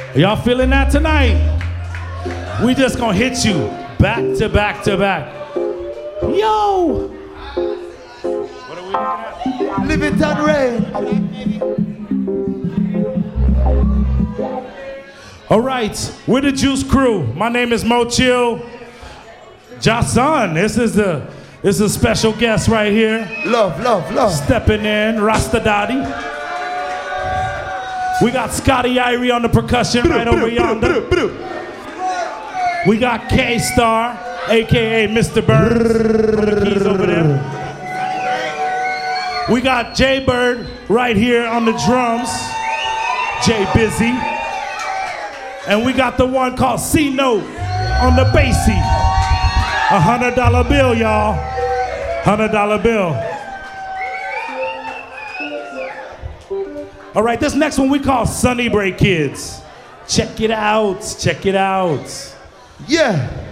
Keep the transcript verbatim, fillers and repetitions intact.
Y'all feeling that tonight? We just gonna hit you back to back to back. Yo! What are we looking at? Live it and rain. All right, we're the Juice Crew. My name is Mo Chill. Jason, this is the this is a special guest right here. Love, love, love. Stepping in, Rasta Daddy. We got Scotty Irie on the percussion right over yonder. We got K-Star, A K A Mister Burns, on the keys over there. We got Jay Bird right here on the drums. Jay Busy. And we got the one called C-Note on the bassy. A hundred dollar bill, y'all. Hundred dollar bill. All right, this next one we call Sunny Break Kids. Check it out, check it out. Yeah.